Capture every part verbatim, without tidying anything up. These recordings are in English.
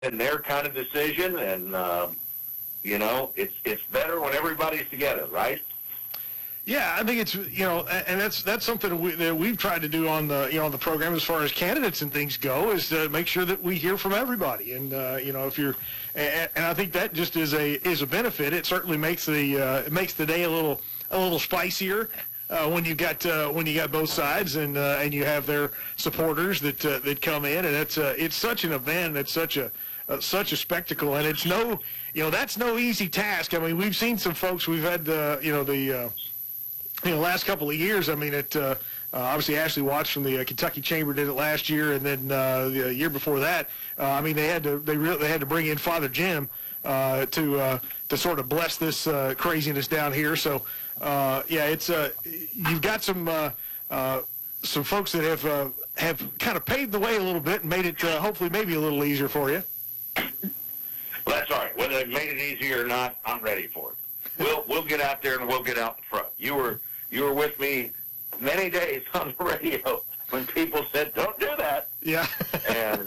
in their kind of decision, and uh, you know, it's it's better when everybody's together, right? Yeah, I think it's, you know, and that's that's something that, we, that we've tried to do on the, you know, on the program as far as candidates and things go, is to make sure that we hear from everybody. And uh, you know, if you're, and, and I think that just is a is a benefit. It certainly makes the uh, it makes the day a little a little spicier uh, when you got uh, when you got both sides, and uh, and you have their supporters that uh, that come in, and it's uh, it's such an event, it's such a uh, such a spectacle, and it's no, you know, that's no easy task. I mean, we've seen some folks, we've had the, you know, the. Uh, You know, last couple of years, I mean, it uh, uh, obviously Ashley Watts from the uh, Kentucky Chamber did it last year, and then uh, the year before that, uh, I mean, they had to they really they had to bring in Father Jim uh, to uh, to sort of bless this uh, craziness down here. So, uh, yeah, it's uh, you've got some uh, uh, some folks that have uh, have kind of paved the way a little bit and made it uh, hopefully maybe a little easier for you. Well, that's all right. Whether they made it easier or not, I'm ready for it. We'll we'll get out there and we'll get out in front. You were. You were with me many days on the radio when people said, "Don't do that." Yeah. And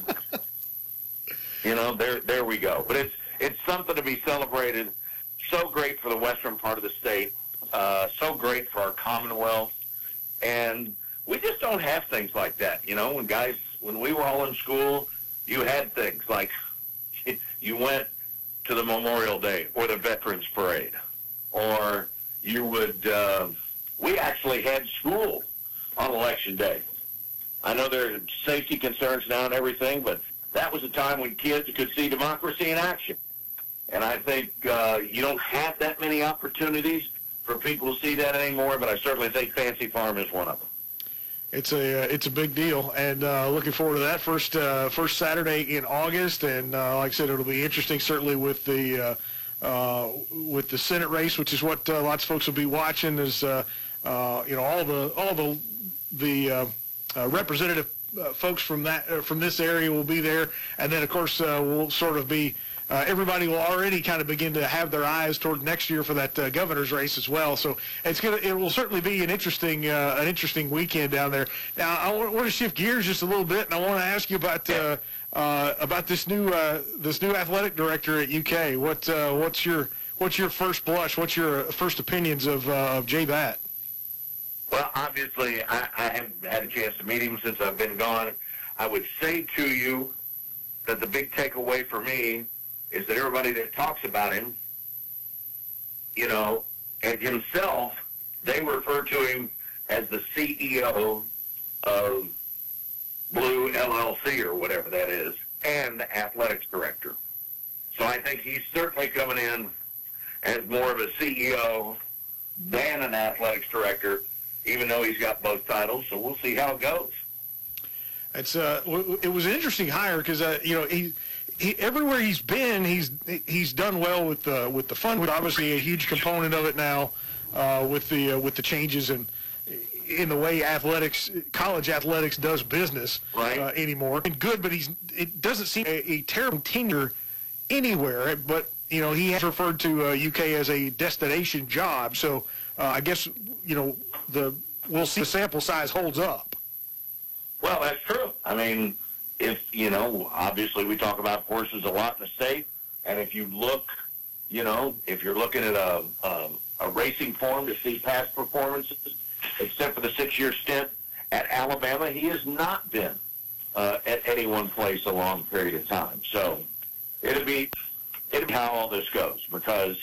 you know, there there we go. But it's it's something to be celebrated. So great for the western part of the state. Uh, so great for our Commonwealth. And we just don't have things like that. You know, when guys, when we were all in school, you had things like you went to the Memorial Day or the Veterans Parade, or you would. Uh, We actually had school on Election Day. I know there are safety concerns now and everything, but that was a time when kids could see democracy in action. And I think uh, you don't have that many opportunities for people to see that anymore, but I certainly think Fancy Farm is one of them. It's a uh, it's a big deal, and uh, looking forward to that first uh, first Saturday in August. And uh, like I said, it'll be interesting, certainly with the uh, uh, with the Senate race, which is what uh, lots of folks will be watching. Is uh, uh, you know, all the all the the uh, uh, representative uh, folks from that uh, from this area will be there, and then of course uh, we'll sort of be. Uh, everybody will already kind of begin to have their eyes toward next year for that uh, governor's race as well. So it's gonna, it will certainly be an interesting, uh, an interesting weekend down there. Now I want to shift gears just a little bit, and I want to ask you about uh, uh, about this new uh, this new athletic director at U K. What uh, what's your what's your first blush? What's your first opinions of uh, of Jay Batt? Well, obviously, I, I haven't had a chance to meet him since I've been gone. I would say to you that the big takeaway for me is that everybody that talks about him, you know, and himself, they refer to him as the C E O of Blue L L C or whatever that is, and the athletics director. So I think he's certainly coming in as more of a C E O than an athletics director, even though he's got both titles. So we'll see how it goes. It's uh, it was an interesting hire because uh, you know he. He, everywhere he's been, he's he's done well with the with the fund. Obviously, a huge component of it now uh, with the uh, with the changes in in the way athletics, college athletics does business right. uh, anymore. And good, but he's it doesn't seem a, a terrible tenure anywhere. But you know, he has referred to uh, U K as a destination job. So uh, I guess you know the we'll see if the sample size holds up. Well, that's true. I mean. If, you know, obviously we talk about horses a lot in the state, and if you look, you know, if you're looking at a, a, a racing form to see past performances, except for the six-year stint at Alabama, he has not been uh, at any one place a long period of time. So it'll be, it'll be how all this goes, because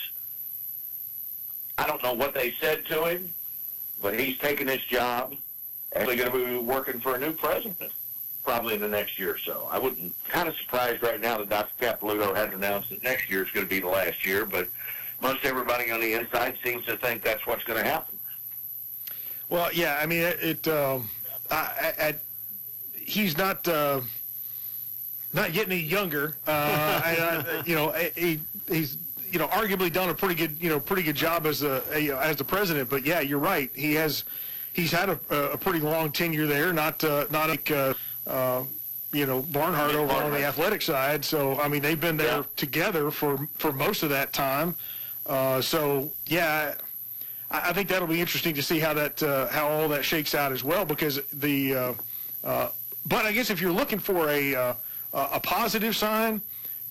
I don't know what they said to him, but he's taking this job and he's going to be working for a new president. Probably in the next year or so. I wouldn't, kind of surprised right now that Doctor Capilouto hadn't announced that next year is going to be the last year, but most everybody on the inside seems to think that's what's going to happen. Well, yeah, I mean, it, it um, I, I, he's not uh, not getting any younger. Uh, I, I, you know, he, he's you know arguably done a pretty good you know pretty good job as a, a as the president. But yeah, you're right. He has he's had a, a pretty long tenure there. Not uh, not like. Uh, Uh, you know, Barnhart over on the athletic side. So, I mean, they've been there yeah. together for, for most of that time. Uh, so, yeah, I, I think that'll be interesting to see how that uh, how all that shakes out as well. Because the, uh, uh, but I guess if you're looking for a uh, a positive sign,